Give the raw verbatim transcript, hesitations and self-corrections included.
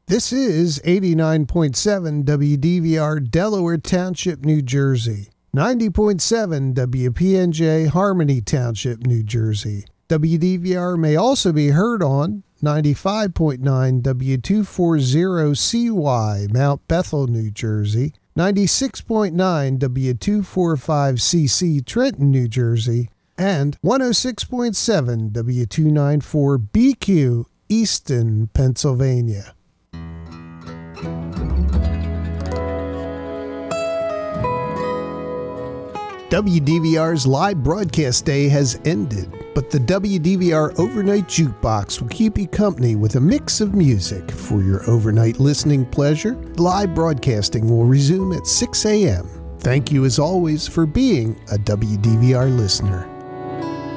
This is eighty-nine point seven W D V R Delaware Township, New Jersey. ninety point seven W P N J Harmony Township, New Jersey. W D V R may also be heard on ninety-five point nine W two forty C Y Mount Bethel, New Jersey, ninety-six point nine W two forty-five C C Trenton, New Jersey, and one oh six point seven W two ninety-four B Q Easton, Pennsylvania. W D V R's live broadcast day has ended, but the W D V R Overnight Jukebox will keep you company with a mix of music for your overnight listening pleasure. Live broadcasting will resume at six a.m. Thank you as always for being a W D V R listener.